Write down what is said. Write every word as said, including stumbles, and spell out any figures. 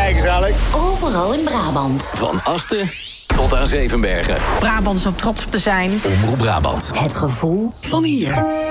Kijk eens, Alex. Overal in Brabant. Van Asten tot aan Zevenbergen. Brabant is om trots op te zijn. Omroep Brabant. Het gevoel Van hier.